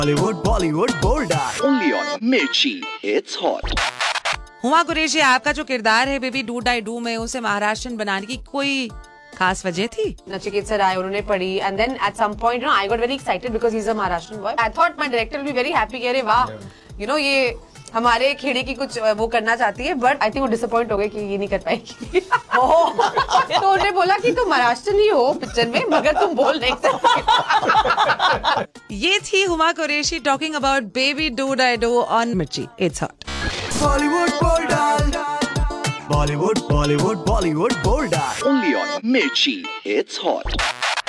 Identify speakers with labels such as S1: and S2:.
S1: Bollywood, Bollywood, bold
S2: Only on Mirchi. It's hot.
S3: Huma Qureshi आपका जो किरदार है बेबी डू डाई डू में, उसे महाराष्ट्रन बनाने की कोई खास वजह थी?
S4: नचिकेत सर आए, उन्होंने पढ़ी and then at some point I got very excited because he is a Maharashtrian boy. I thought my director will be very happy कि अरे वाह ये हमारे खेड़े की कुछ वो करना चाहती है, बट आई थिंक वो डिसअपॉइंट हो गए कि ये नहीं कर पाएगी. तो उन्होंने बोला कि तुम महाराष्ट्रन ही हो पिक्चर में, मगर तुम बोल नहीं सकते.
S3: ये थी Huma Qureshi talking about baby do die do on मिर्ची. It's hot.
S1: Bollywood, bold Bollywood, Bollywood, Bollywood, bold
S2: Only on Mirchi. It's hot.